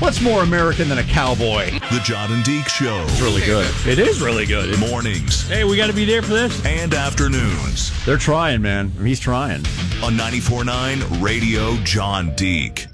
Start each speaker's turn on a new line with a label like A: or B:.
A: What's more American than a cowboy?
B: The John and Deke Show.
A: It's really good. It is really good.
B: Mornings
A: Hey, we got to be there for this?
B: and afternoons
A: They're trying, man. He's trying.
B: on 94.9 Radio John Deke.